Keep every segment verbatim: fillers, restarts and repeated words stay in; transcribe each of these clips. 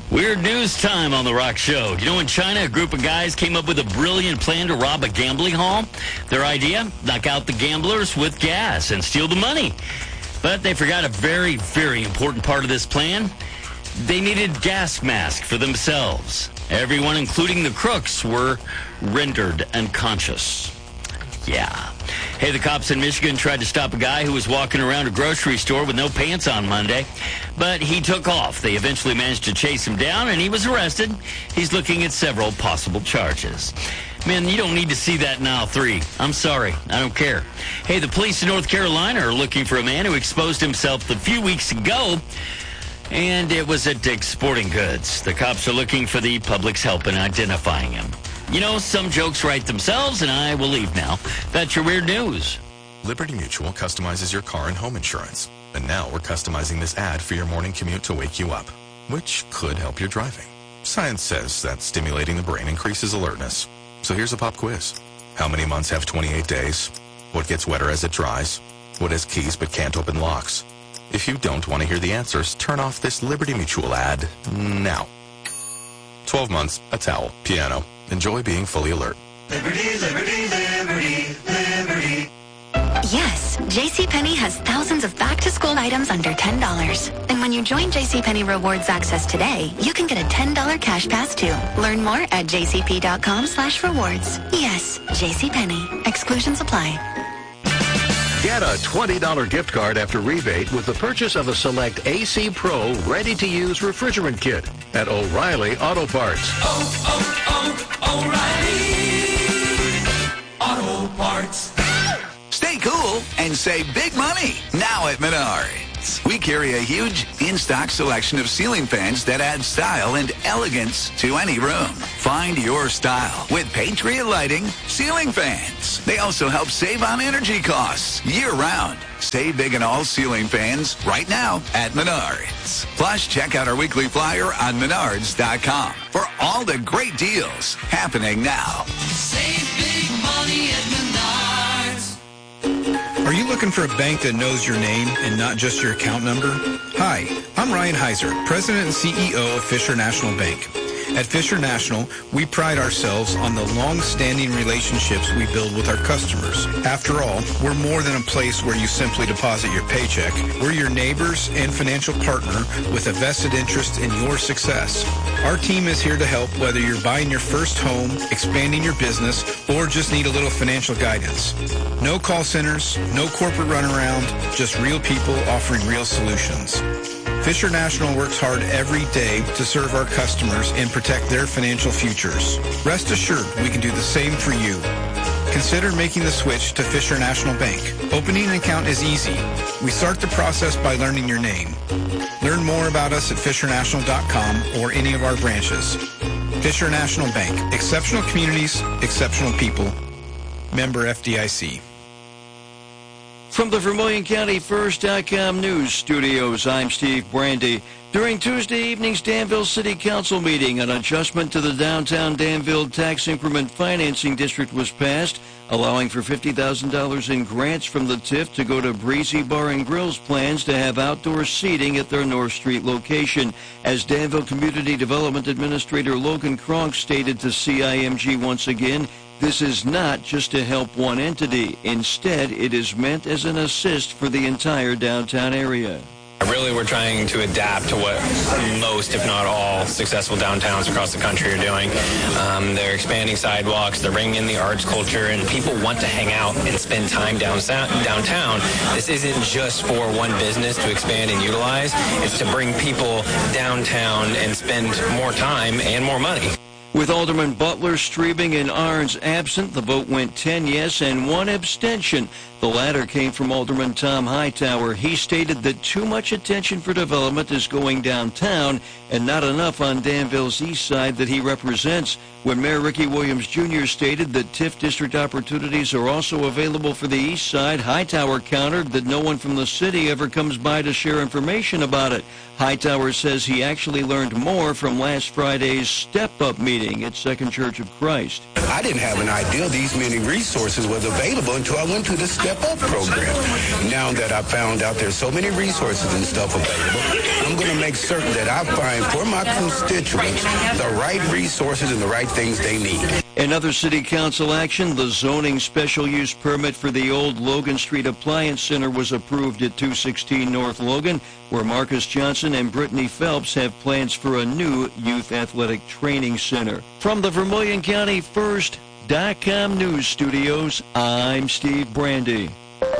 Weird news time on The Rock Show. You know, in China, a group of guys came up with a brilliant plan to rob a gambling hall. Their idea, knock out the gamblers with gas and steal the money. But they forgot a very, very important part of this plan. They needed gas masks for themselves. Everyone, including the crooks, were rendered unconscious. Yeah. Hey, the cops in Michigan tried to stop a guy who was walking around a grocery store with no pants on Monday, but he took off. They eventually managed to chase him down, and he was arrested. He's looking at several possible charges. Man, you don't need to see that in aisle three. I'm sorry. I don't care. Hey, the police in North Carolina are looking for a man who exposed himself a few weeks ago, and it was at Dick's Sporting Goods. The cops are looking for the public's help in identifying him. You know, some jokes write themselves, and I will leave now. That's your weird news. Liberty Mutual customizes your car and home insurance. And now we're customizing this ad for your morning commute to wake you up, which could help your driving. Science says that stimulating the brain increases alertness. So here's a pop quiz. How many months have twenty-eight days? What gets wetter as it dries? What has keys but can't open locks? If you don't want to hear the answers, turn off this Liberty Mutual ad now. twelve months, a towel, piano. Enjoy being fully alert. Liberty, liberty, liberty, liberty. Yes, JCPenney has thousands of back-to-school items under ten dollars. And when you join JCPenney Rewards Access today, you can get a ten dollars cash pass too. Learn more at jcp.com slash rewards. Yes, JCPenney. Exclusions apply. Get a twenty dollars gift card after rebate with the purchase of a select A C Pro ready-to-use refrigerant kit at O'Reilly Auto Parts. Oh, oh, oh, O'Reilly Auto Parts. Stay cool and save big money now at Menards. We carry a huge in-stock selection of ceiling fans that add style and elegance to any room. Find your style with Patriot Lighting ceiling fans. They also help save on energy costs year-round. Save big on all ceiling fans right now at Menards. Plus, check out our weekly flyer on menards dot com for all the great deals happening now. Save big money at Menards. Are you looking for a bank that knows your name and not just your account number? Hi, I'm Ryan Heiser, President and C E O of Fisher National Bank. At Fisher National, we pride ourselves on the long-standing relationships we build with our customers. After all, we're more than a place where you simply deposit your paycheck. We're your neighbors and financial partner with a vested interest in your success. Our team is here to help whether you're buying your first home, expanding your business, or just need a little financial guidance. No call centers, no corporate runaround, just real people offering real solutions. Fisher National works hard every day to serve our customers and protect their financial futures. Rest assured, we can do the same for you. Consider making the switch to Fisher National Bank. Opening an account is easy. We start the process by learning your name. Learn more about us at fisher national dot com or any of our branches. Fisher National Bank. Exceptional communities, exceptional people. Member F D I C. From the Vermilion County First dot com News Studios, I'm Steve Brandy. During Tuesday evening's Danville City Council meeting, an adjustment to the downtown Danville Tax Increment Financing District was passed, allowing for fifty thousand dollars in grants from the T I F to go to Breezy Bar and Grill's plans to have outdoor seating at their North Street location. As Danville Community Development Administrator Logan Kronk stated to C I M G once again, this is not just to help one entity. Instead, it is meant as an assist for the entire downtown area. Really, we're trying to adapt to what most, if not all, successful downtowns across the country are doing. Um, they're expanding sidewalks, they're bringing in the arts culture, and people want to hang out and spend time down, downtown. This isn't just for one business to expand and utilize. It's to bring people downtown and spend more time and more money. With Alderman Butler, Streebing, and Arns absent, the vote went ten yes and one abstention. The latter came from Alderman Tom Hightower. He stated that too much attention for development is going downtown and not enough on Danville's east side that he represents. When Mayor Ricky Williams Junior stated that T I F district opportunities are also available for the east side, Hightower countered that no one from the city ever comes by to share information about it. Hightower says he actually learned more from last Friday's step-up meeting at Second Church of Christ. I didn't have an idea these many resources was available until I went to the step Step Up program. Now that I found out there's so many resources and stuff available, I'm going to make certain that I find for my constituents the right resources and the right things they need. Another city council action, the zoning special use permit for the old Logan Street Appliance Center was approved at two sixteen North Logan, where Marcus Johnson and Brittany Phelps have plans for a new youth athletic training center. From the Vermilion County First dot com news studios, I'm Steve Brandy.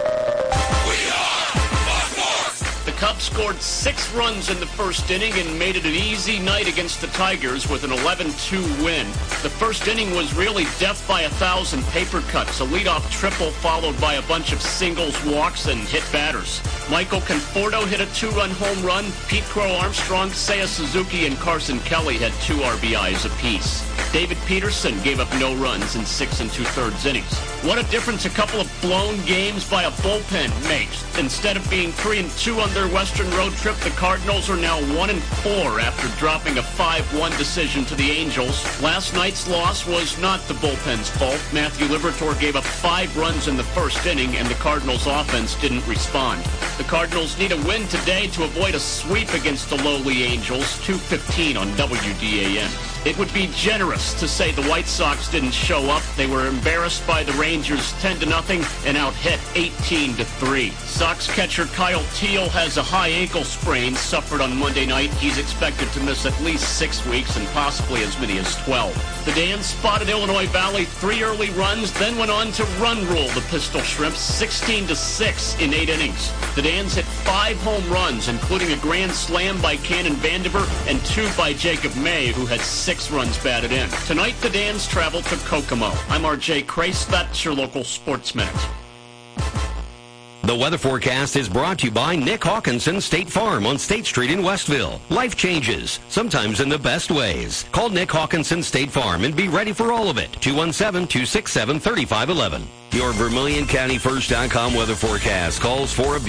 The Cubs scored six runs in the first inning and made it an easy night against the Tigers with an eleven two win. The first inning was really death by a thousand paper cuts, a leadoff triple followed by a bunch of singles, walks, and hit batters. Michael Conforto hit a two-run home run. Pete Crow Armstrong, Seiya Suzuki, and Carson Kelly had two R B Is apiece. David Peterson gave up no runs in six and two-thirds innings. What a difference a couple of blown games by a bullpen makes. Instead of being three and two on their Western road trip, the Cardinals are now one and four after dropping a five one decision to the Angels. Last night's loss was not the bullpen's fault. Matthew Liberatore gave up five runs in the first inning, and the Cardinals' offense didn't respond. The Cardinals need a win today to avoid a sweep against the lowly Angels, two fifteen on W D A M. It would be generous to say the White Sox didn't show up. They were embarrassed by the Rangers ten to nothing and out-hit eighteen to three. Sox catcher Kyle Teal has a high ankle sprain suffered on Monday night. He's expected to miss at least six weeks and possibly as many as twelve. The Dans spotted Illinois Valley three early runs, then went on to run rule the Pistol Shrimps sixteen to six in eight innings. The Dans hit five home runs, including a grand slam by Cannon Vandiver and two by Jacob May, who had six runs batted in. Tonight, the Dans travel to Kokomo. I'm R J Crace. That's your local Sports Minute. The weather forecast is brought to you by Nick Hawkinson State Farm on State Street in Westville. Life changes, sometimes in the best ways. Call Nick Hawkinson State Farm and be ready for all of it. two one seven, two six seven, three five one one. Your Vermilion County First dot com weather forecast calls for a